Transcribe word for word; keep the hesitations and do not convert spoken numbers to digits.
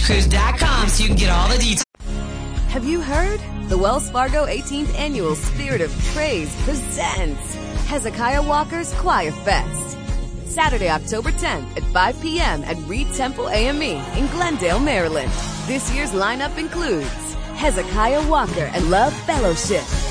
cruise dot com so you can get all the details. Have you heard? The Wells Fargo eighteenth Annual Spirit of Praise presents Hezekiah Walker's Choir Fest. Saturday, October tenth at five p.m. at Reed Temple A M E in Glendale, Maryland. This year's lineup includes Hezekiah Walker and Love Fellowship,